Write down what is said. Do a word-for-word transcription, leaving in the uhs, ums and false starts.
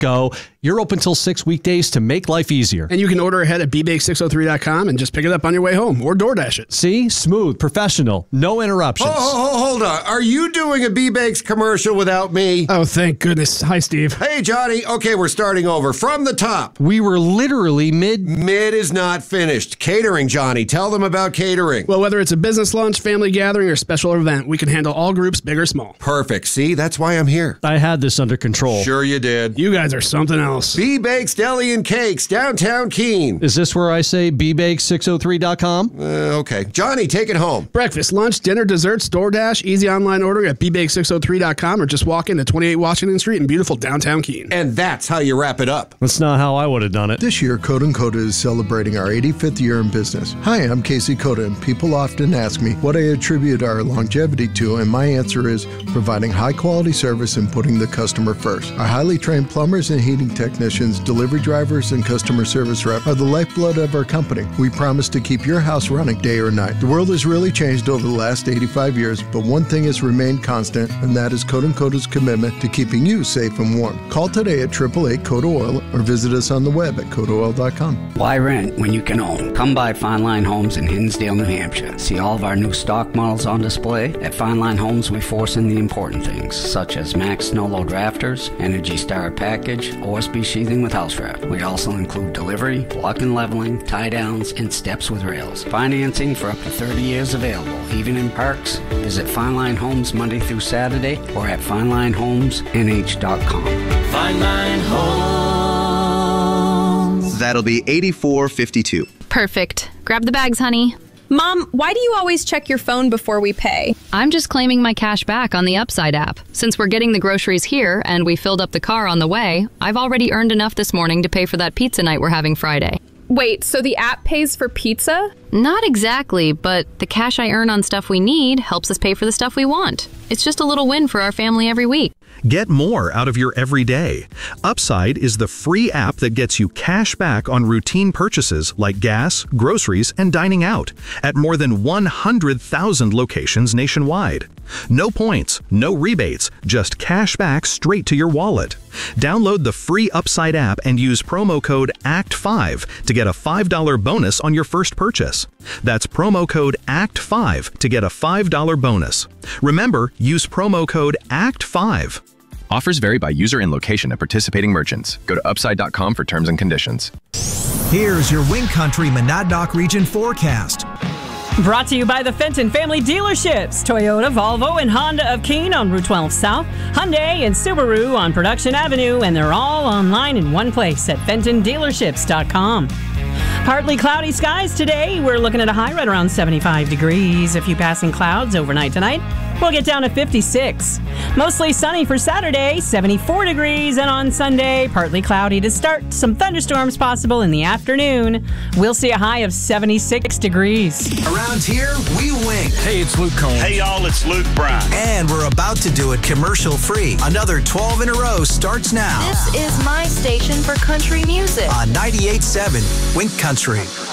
go. You're open till six weekdays to make life easier. And you can order ahead at b bake six oh three dot com and just pick it up on your way home or DoorDash it. See? Smooth, professional, no interruptions. Oh, oh, oh, hold on. Are you doing a B-Bakes commercial without me? Oh, thank goodness. Hi, Steve. Hey, Johnny. Okay, we're starting over. From the top. We were literally mid... Mid is not finished. Catering, Johnny. Tell them about catering. Well, whether it's a business lunch, family gathering, or special event, we can handle all groups, big or small. Perfect. See? That's why I'm here. I had this under control. Sure you did. You guys are something else. B-Bakes Deli and Cakes, downtown Keene. Is this where I say b bake six oh three dot com? Uh, okay. Johnny, take it home. Breakfast, lunch, dinner, desserts, DoorDash, easy online ordering at b bake six oh three dot com or just walk into twenty-eight Washington Street in beautiful downtown Keene. And that's how you wrap it up. That's not how I would have done it. This year, Coda and Coda is celebrating our eighty-fifth year in business. Hi, I'm Casey Coda, and people often ask me what I attribute our longevity to, and my answer is providing high-quality service and putting the customer first. Our highly trained plumbers and heating technicians, delivery drivers, and customer service rep are the lifeblood of our company. We promise to keep your house running day or night. The world has really changed over the last eighty-five years, but one thing has remained constant, and that is Coda and Coda's commitment to keeping you safe and warm. Call today at eight eight eight Coda Oil or visit us on the web at coda oil dot com. Why rent when you can own? Come by Fine Line Homes in Hinsdale, New Hampshire. See all of our new stock models on display. At Fine Line Homes, we force in the important things, such as Max Snow Load Rafters, Energy Star Package, O S B sheathing with house wrap. We also include delivery, block and leveling, tie downs, and steps with rails. Financing for up to thirty years available, even in parks. Visit Fine Line Homes Monday through Saturday or at fine line homes n h dot com. Fine Line Homes. That'll be eighty-four fifty-two. Perfect. Grab the bags, honey. Mom, why do you always check your phone before we pay? I'm just claiming my cash back on the Upside app. Since we're getting the groceries here and we filled up the car on the way, I've already earned enough this morning to pay for that pizza night we're having Friday. Wait, so the app pays for pizza? Not exactly, but the cash I earn on stuff we need helps us pay for the stuff we want. It's just a little win for our family every week. Get more out of your everyday. Upside is the free app that gets you cash back on routine purchases like gas, groceries, and dining out at more than one hundred thousand locations nationwide. No points, no rebates, just cash back straight to your wallet. Download the free Upside app and use promo code A C T five to get a five dollar bonus on your first purchase. That's promo code A C T five to get a five dollar bonus. Remember, use promo code A C T five. Offers vary by user and location at participating merchants. Go to upside dot com for terms and conditions. Here's your Wing Country Monadnock region forecast. Brought to you by the Fenton Family Dealerships. Toyota, Volvo, and Honda of Keene on Route twelve South. Hyundai and Subaru on Production Avenue. And they're all online in one place at fenton dealerships dot com. Partly cloudy skies today. We're looking at a high right around seventy-five degrees. A few passing clouds overnight tonight. We'll get down to fifty-six. Mostly sunny for Saturday, seventy-four degrees. And on Sunday, partly cloudy to start. Some thunderstorms possible in the afternoon. We'll see a high of seventy-six degrees. Around here, we wing. Hey, it's Luke Combs. Hey, y'all, it's Luke Bryan. And we're about to do it commercial-free. Another twelve in a row starts now. This is my station for country music. On ninety-eight point seven Wink Country.